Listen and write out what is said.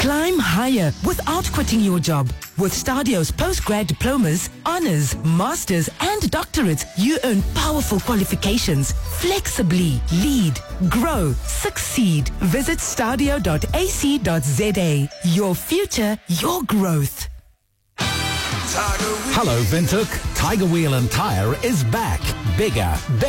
Climb higher without quitting your job. With Stadio's postgrad diplomas, honors, masters, and doctorates, you earn powerful qualifications. Flexibly lead, grow, succeed. Visit stadio.ac.za. Your future, your growth. Hello, Windhoek. Tiger Wheel and Tire is back. Bigger,